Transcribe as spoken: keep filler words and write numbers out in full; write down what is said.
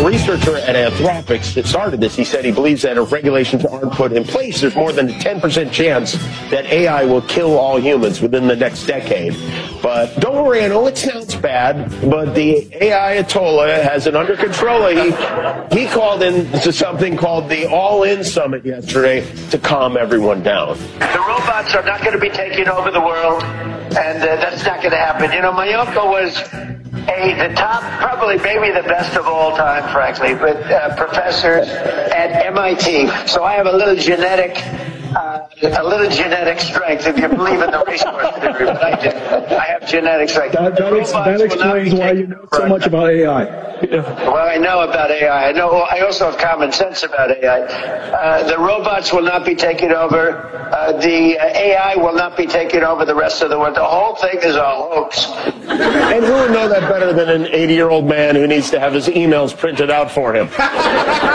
researcher at Anthropic that started this, he said he believes that if regulations aren't put in place, there's more than a ten percent chance that A I will kill all humans within the next decade. But don't worry, I know it sounds bad, but the A I Ayatollah has it under control. He, he called in to something called the All-In Summit yesterday to calm everyone down. The robots are not going to be taking over the world, and uh, that's not going to happen. You know, my uncle was a the top, probably maybe the best of all time, frankly, but uh, professors at M I T. So I have a little genetic, uh, a little genetic strength, if you believe in the resource theory. But I do. I have genetic strength. That, that, ex- that explains why you know so much about A I. Well, I know about A I. I know. I also have common sense about A I. Uh, the robots will not be taking over. Uh, the uh, A I will not be taking over the rest of the world. The whole thing is a hoax. And who would know that better than an eighty-year-old man who needs to have his emails printed out for him?